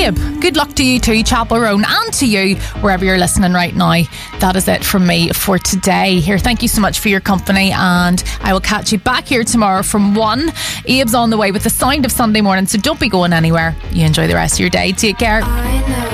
Abe, good luck to you too, Chapel Roan, and to you wherever you're listening right now. That is it from me for today. Here, thank you so much for your company, and I will catch you back here tomorrow from 1. Abe's on the way with the sound of Sunday morning, so don't be going anywhere. You enjoy the rest of your day. Take care.